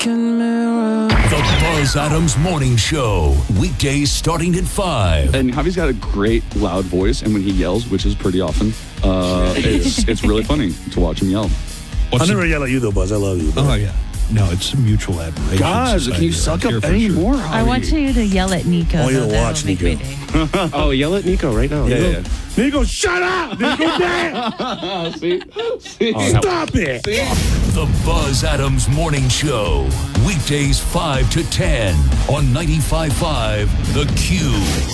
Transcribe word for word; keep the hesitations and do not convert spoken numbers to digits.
mirror. The Buzz Adams Morning Show. Weekdays starting at five. And Javi's got a great loud voice, and when he yells, which is pretty often, uh, it's it's really funny to watch him yell. What's I'll the- never yell at you, though, Buzz. I love you. Oh, yeah. No, it's a mutual admiration. Guys, can you suck up any more, Javi? I want you to yell at Nico. I want you to though. That'll watch make Nico. my day. Oh, yell at Nico right now. Yeah, Nico. yeah, Nico, shut up! Nico, damn! yeah. See? See? Stop it! The Buzz Adams Morning Show. Weekdays five to ten on ninety-five point five The Q.